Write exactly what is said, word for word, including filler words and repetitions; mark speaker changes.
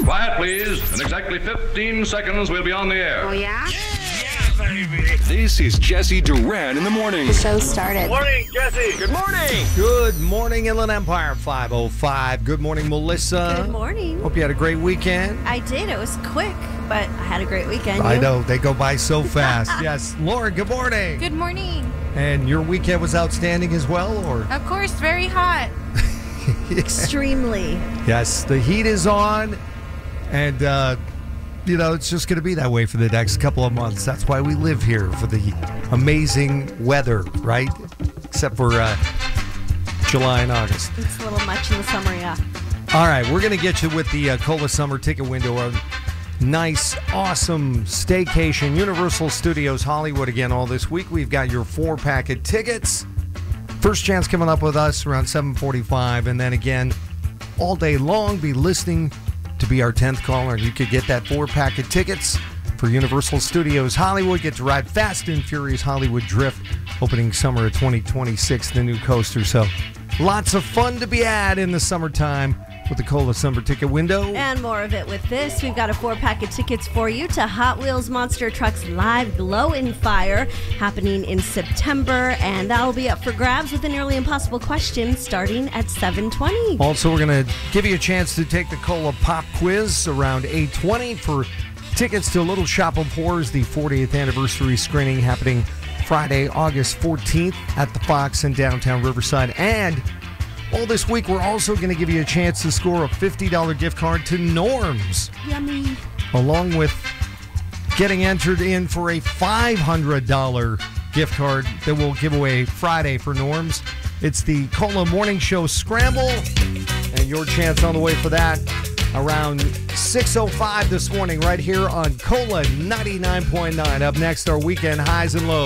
Speaker 1: Quiet, please. In exactly fifteen seconds, we'll be on the air.
Speaker 2: Oh, yeah?
Speaker 3: This is Jesse Duran in the morning.
Speaker 2: The show started.
Speaker 4: Morning, Jesse.
Speaker 3: Good morning.
Speaker 5: Good morning, Inland Empire five oh five. Good morning, Melissa.
Speaker 6: Good morning.
Speaker 5: Hope you had a great weekend.
Speaker 6: I did. It was quick, but I had a great weekend.
Speaker 5: I
Speaker 6: You?
Speaker 5: know, they go by so fast. Yes. Lauren, good morning.
Speaker 7: Good morning.
Speaker 5: And your weekend was outstanding as well, or?
Speaker 7: Of course, very hot.
Speaker 6: Extremely.
Speaker 5: Yes, the heat is on, and, uh, you know, it's just going to be that way for the next couple of months. That's why we live here, for the amazing weather, right? Except for uh, July and August.
Speaker 6: It's a little much in the summer, yeah.
Speaker 5: All right, we're going to get you with the uh, Cola Summer Ticket Window. A nice, awesome staycation. Universal Studios Hollywood again all this week. We've got your four-pack of tickets. First chance coming up with us around seven forty-five, and then again all day long be listening to be our tenth caller, and you could get that four-pack of tickets for Universal Studios Hollywood. Get to ride Fast and Furious Hollywood Drift, opening summer of twenty twenty-six, the new coaster. So lots of fun to be had in the summertime with the Cola Summer Ticket Window.
Speaker 6: And more of it with this. We've got a four-pack of tickets for you to Hot Wheels Monster Trucks Live Glow in Fire, happening in September, and that'll be up for grabs with a nearly impossible question starting at seven twenty.
Speaker 5: Also, we're going to give you a chance to take the Cola Pop Quiz around eight twenty for tickets to Little Shop of Horrors, the fortieth anniversary screening happening Friday, August fourteenth at the Fox in downtown Riverside. And all this week, we're also going to give you a chance to score a fifty dollars gift card to Norms,
Speaker 6: Yummy.
Speaker 5: along with getting entered in for a five hundred dollars gift card that we'll give away Friday for Norms. It's the Cola Morning Show Scramble, and your chance on the way for that around six oh five this morning right here on Cola ninety-nine point nine. Up next, our weekend highs and lows.